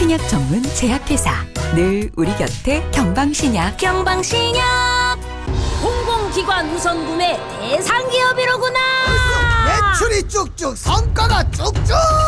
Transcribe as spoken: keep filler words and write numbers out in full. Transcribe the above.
신약 전문 제약회사. 늘 우리 곁에 경방신약. 경방신약 공공기관 우선 구매 대상 기업이로구나. 매출이 쭉쭉, 성과가 쭉쭉.